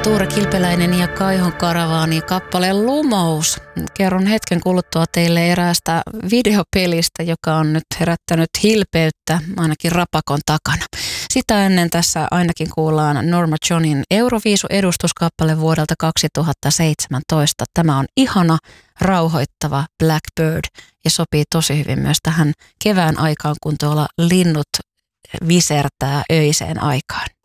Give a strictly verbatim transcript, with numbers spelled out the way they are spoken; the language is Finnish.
Tuure Kilpeläinen ja Kaihon Karavaani kappaleen Lumous. Kerron hetken kuluttua teille eräästä videopelistä, joka on nyt herättänyt hilpeyttä ainakin Rapakon takana. Sitä ennen tässä ainakin kuullaan Norma Johnin Euroviisu-edustuskappale vuodelta kaksituhattaseitsemäntoista. Tämä on ihana, rauhoittava Blackbird ja sopii tosi hyvin myös tähän kevään aikaan, kun tuolla linnut visertää öiseen aikaan.